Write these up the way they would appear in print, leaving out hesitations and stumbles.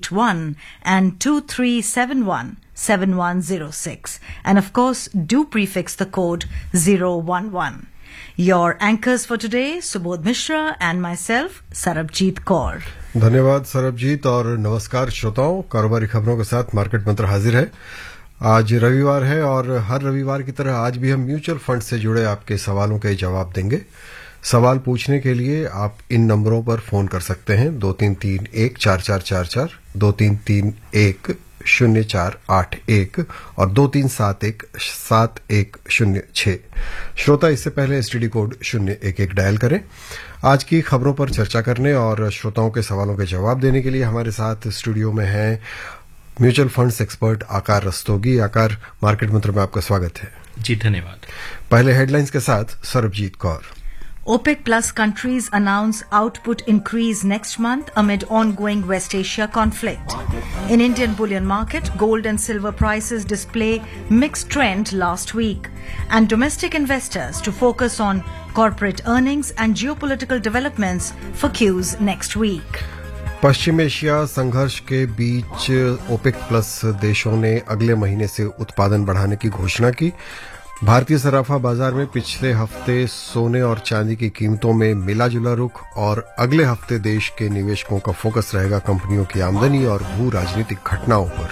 081 and 2371-7106. And of course, do prefix the code 011. Your anchors for today, Subodh Mishra and myself, Sarabjit Kaur. धन्यवाद सरबजीत और नमस्कार श्रोताओं। कारोबारी खबरों के साथ मार्केट मंत्र हाजिर है। आज रविवार है और हर रविवार की तरह आज भी हम म्यूचुअल फंड से जुड़े आपके सवालों के जवाब देंगे। सवाल पूछने के लिए आप इन नंबरों पर फोन कर सकते हैं 2331-4444, 2331-0481 और 2371-7106। श्रोता इससे पहले एसटीडी कोड 011 डायल करें। आज की खबरों पर चर्चा करने और श्रोताओं के सवालों के जवाब देने के लिए हमारे साथ स्टूडियो में हैं म्यूचुअल फंड्स एक्सपर्ट आकार रस्तोगी। आकार, मार्केट मंत्र में आपका स्वागत है। जी धन्यवाद। पहले हेडलाइंस के साथ Sarabjit Kaur. OPEC Plus countries announce output increase next month amid ongoing West Asia conflict. In Indian bullion market, gold and silver prices display mixed trend last week. And domestic investors to focus on corporate earnings and geopolitical developments for Qs next week. Paschim Asia संघर्ष के बीच OPEC plus देशों ने अगले महीने से उत्पादन बढ़ाने की घोषणा की। भारतीय सराफा बाजार में पिछले हफ्ते सोने और चांदी की कीमतों में मिला जुला रुख और अगले हफ्ते देश के निवेशकों का फोकस रहेगा कंपनियों की आमदनी और भू राजनीतिक घटनाओं पर।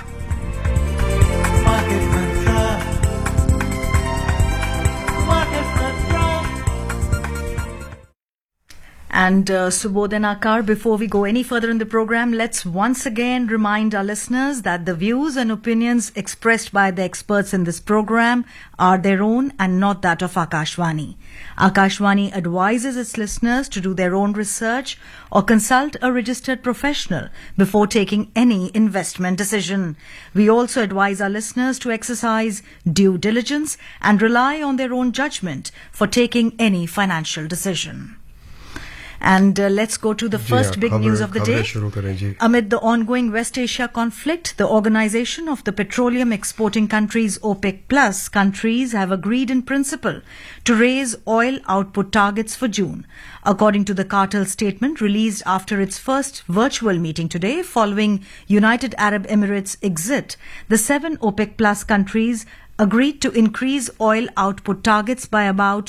And Subodh and Akar, before we go any further in the program, let's once again remind our listeners that the views and opinions expressed by the experts in this program are their own and not that of Akashvani. Akashvani advises its listeners to do their own research or consult a registered professional before taking any investment decision. We also advise our listeners to exercise due diligence and rely on their own judgment for taking any financial decision. And let's go to the first big news of the day. Amid the ongoing West Asia conflict, the Organization of the Petroleum Exporting Countries OPEC Plus countries have agreed in principle to raise oil output targets for June. According to the cartel statement released after its first virtual meeting today following United Arab Emirates' exit, the 7 OPEC Plus countries agreed to increase oil output targets by about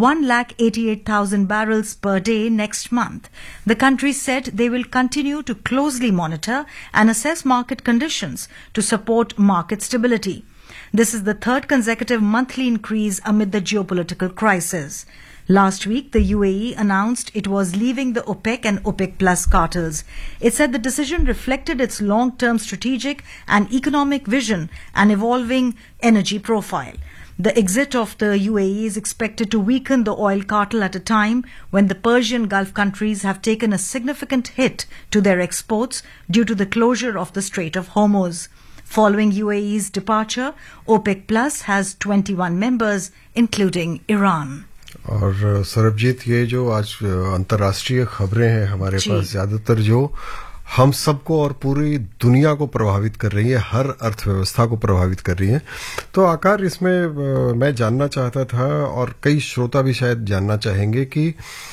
188,000 barrels per day next month. The countries said they will continue to closely monitor and assess market conditions to support market stability. This is the third consecutive monthly increase amid the geopolitical crisis. Last week, the UAE announced it was leaving the OPEC and OPEC Plus cartels. It said the decision reflected its long-term strategic and economic vision and evolving energy profile. The exit of the UAE is expected to weaken the oil cartel at a time when the Persian Gulf countries have taken a significant hit to their exports due to the closure of the Strait of Hormuz. Following UAE's departure, OPEC Plus has 21 members, including Iran. और सरबजीत, ये जो आज अंतर्राष्ट्रीय खबरें हैं हमारे पास, ज्यादातर जो हम सबको और पूरी दुनिया को प्रभावित कर रही है, हर अर्थव्यवस्था को प्रभावित कर रही है। तो आकार, इसमें मैं जानना चाहता था और कई श्रोता भी शायद जानना चाहेंगे कि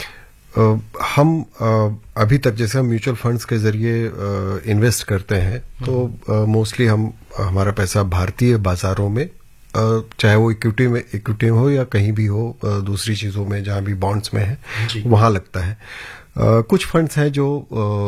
हम अभी तक जैसे हम म्यूचुअल फंड्स के जरिए इन्वेस्ट करते हैं तो मोस्टली हम हमारा पैसा भारतीय बाजारों में, चाहे वो इक्विटी में हो या कहीं भी हो, दूसरी चीजों में जहां भी बॉन्ड्स में है वहां लगता है। कुछ फंड्स हैं जो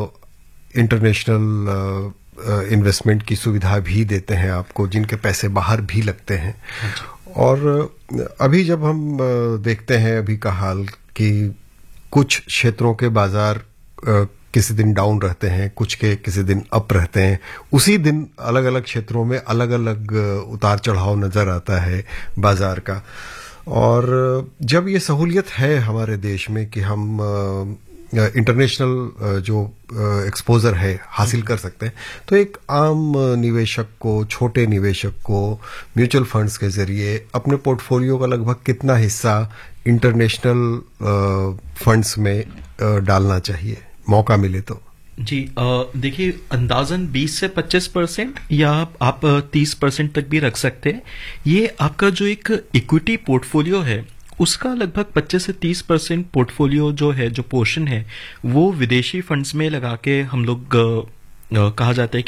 इंटरनेशनल इन्वेस्टमेंट की सुविधा भी देते हैं आपको, जिनके पैसे बाहर भी लगते हैं। और अभी जब हम देखते हैं अभी का हाल कि कुछ क्षेत्रों के बाजार किसी दिन डाउन रहते हैं, कुछ के किसी दिन अप रहते हैं, उसी दिन अलग अलग क्षेत्रों में अलग अलग उतार चढ़ाव नजर आता है बाजार का। और जब ये सहूलियत है हमारे देश में कि हम इंटरनेशनल जो एक्सपोजर है हासिल कर सकते हैं, तो एक आम निवेशक को, छोटे निवेशक को म्यूचुअल फंड्स के जरिए अपने पोर्टफोलियो का लगभग कितना हिस्सा इंटरनेशनल फंड्स में डालना चाहिए, मौका मिले तो? जी देखिए, अंदाजन 20 से 25% या आप 30% तक भी रख सकते हैं। ये आपका जो एक इक्विटी पोर्टफोलियो है उसका लगभग 25 से 30% पोर्टफोलियो जो है, जो पोर्शन है, वो विदेशी फंड्स में लगा के हम लोग कहा जाता है